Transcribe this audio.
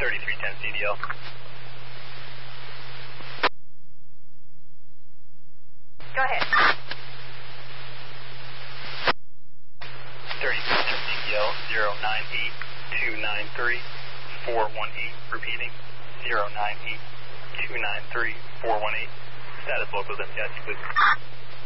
3310 CDL. Go ahead. 3310 CDL 098293418. Repeating 098293418. Status locals MTIC, please.